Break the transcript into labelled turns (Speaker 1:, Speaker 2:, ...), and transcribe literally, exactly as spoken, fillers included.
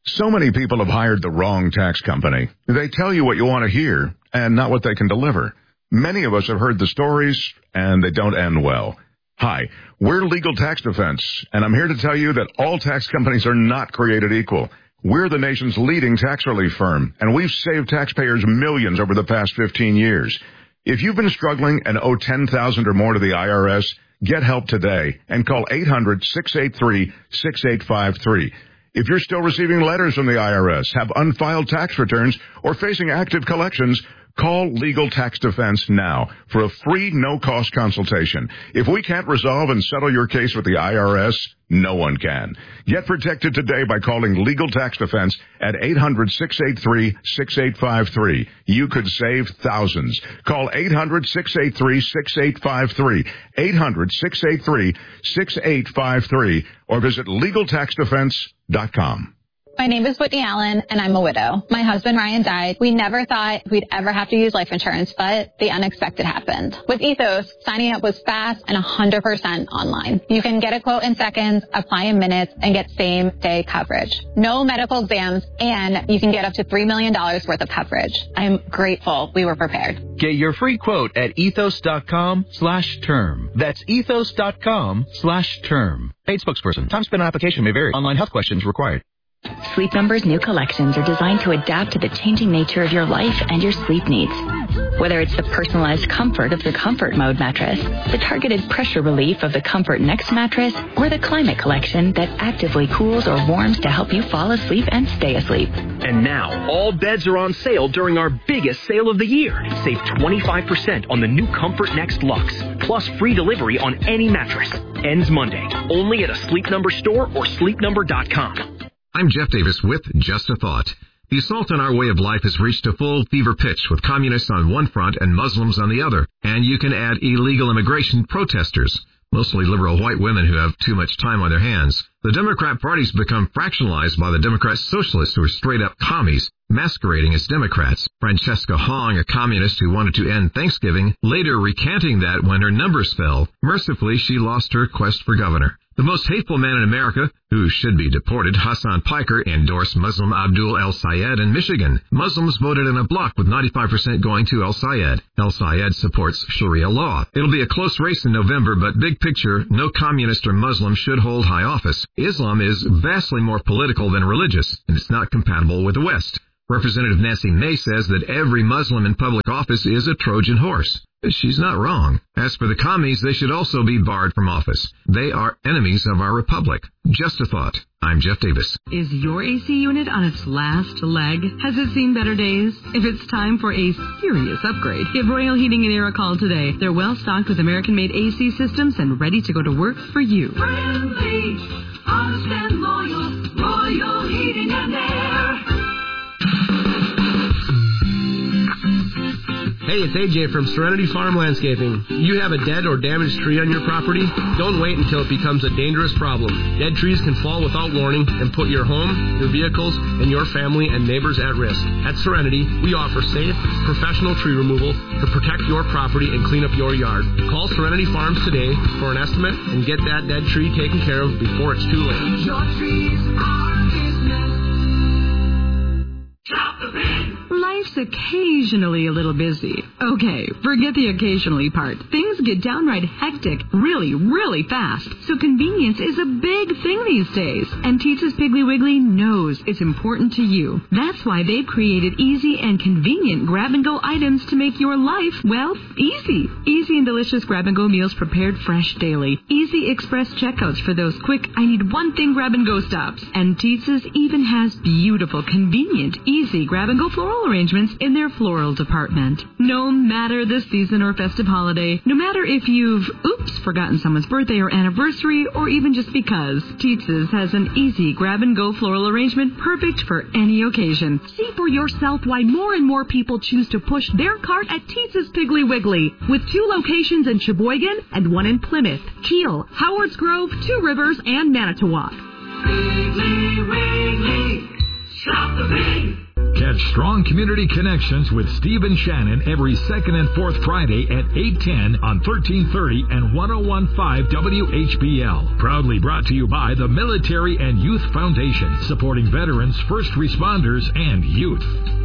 Speaker 1: So many people have hired the wrong tax company. They tell you what you want to hear and not what they can deliver. Many of us have heard the stories, and they don't end well. Hi, we're Legal Tax Defense, and I'm here to tell you that all tax companies are not created equal. We're the nation's leading tax relief firm, and we've saved taxpayers millions over the past fifteen years. If you've been struggling and owe ten thousand dollars or more to the I R S, get help today and call eight hundred, six eight three, six eight five three. If you're still receiving letters from the I R S, have unfiled tax returns, or facing active collections, call Legal Tax Defense now for a free, no-cost consultation. If we can't resolve and settle your case with the I R S, no one can. Get protected today by calling Legal Tax Defense at eight hundred, six eight three, six eight five three. You could save thousands. Call eight hundred, six eight three, six eight five three, eight hundred, six eight three, six eight five three, or visit legal tax defense dot com.
Speaker 2: My name is Whitney Allen, and I'm a widow. My husband, Ryan, died. We never thought we'd ever have to use life insurance, but the unexpected happened. With Ethos, signing up was fast and one hundred percent online. You can get a quote in seconds, apply in minutes, and get same-day coverage. No medical exams, and you can get up to three million dollars worth of coverage. I'm grateful we were prepared.
Speaker 3: Get your free quote at ethos.com slash term. That's ethos.com slash term. Paid spokesperson. Time spent on application may vary. Online health questions required.
Speaker 4: Sleep Number's new collections are designed to adapt to the changing nature of your life and your sleep needs. Whether it's the personalized comfort of the Comfort Mode mattress, the targeted pressure relief of the Comfort Next mattress, or the Climate Collection that actively cools or warms to help you fall asleep and stay asleep.
Speaker 5: And now, all beds are on sale during our biggest sale of the year. Save twenty-five percent on the new Comfort Next Luxe, plus free delivery on any mattress. Ends Monday, only at a Sleep Number store or sleep number dot com.
Speaker 6: I'm Jeff Davis with Just a Thought. The assault on our way of life has reached a full fever pitch with communists on one front and Muslims on the other. And you can add illegal immigration protesters, mostly liberal white women who have too much time on their hands. The Democrat Party's become fractionalized by the Democrat Socialists who are straight-up commies, masquerading as Democrats. Francesca Hong, a communist who wanted to end Thanksgiving, later recanting that when her numbers fell. Mercifully, she lost her quest for governor. The most hateful man in America, who should be deported, Hassan Piker, endorsed Muslim Abdul El-Sayed in Michigan. Muslims voted in a block with ninety-five percent going to El-Sayed. El-Sayed supports Sharia law. It'll be a close race in November, but big picture, no communist or Muslim should hold high office. Islam is vastly more political than religious, and it's not compatible with the West. Representative Nancy May says that every Muslim in public office is a Trojan horse. She's not wrong. As for the commies, they should also be barred from office. They are enemies of our republic. Just a thought. I'm Jeff Davis.
Speaker 7: Is your A C unit on its last leg? Has it seen better days? If it's time for a serious upgrade, give Royal Heating and Air a call today. They're well stocked with American-made A C systems and ready to go to work for you.
Speaker 8: Friendly, honest and loyal, Royal Heating and Air.
Speaker 9: Hey, it's A J from Serenity Farm Landscaping. You have a dead or damaged tree on your property? Don't wait until it becomes a dangerous problem. Dead trees can fall without warning and put your home, your vehicles, and your family and neighbors at risk. At Serenity, we offer safe, professional tree removal to protect your property and clean up your yard. Call Serenity Farms today for an estimate and get that dead tree taken care of before it's too late.
Speaker 8: Your trees are business. Stop the pain.
Speaker 7: Life's occasionally a little busy. Okay, forget the occasionally part. Things get downright hectic really, really fast. So convenience is a big thing these days. And Teetza's Piggly Wiggly knows it's important to you. That's why they've created easy and convenient grab-and-go items to make your life, well, easy. Easy and delicious grab-and-go meals prepared fresh daily. Easy express checkouts for those quick, I need one thing grab-and-go stops. And Teetza's even has beautiful, convenient, easy grab-and-go floral arrangements in their floral department. No matter the season or festive holiday, no matter if you've, oops, forgotten someone's birthday or anniversary, or even just because, Teetza's has an easy grab-and-go floral arrangement perfect for any occasion.
Speaker 10: See for yourself why more and more people choose to push their cart at Teetza's Piggly Wiggly, with two locations in Sheboygan and one in Plymouth, Kiel, Howards Grove, Two Rivers, and Manitowoc.
Speaker 8: Piggly Wiggly, stop the pain.
Speaker 11: Catch Strong Community Connections with Steve and Shannon every second and fourth Friday at eight ten on thirteen thirty and one oh one point five W H B L. Proudly brought to you by the Military and Youth Foundation, supporting veterans, first responders, and youth.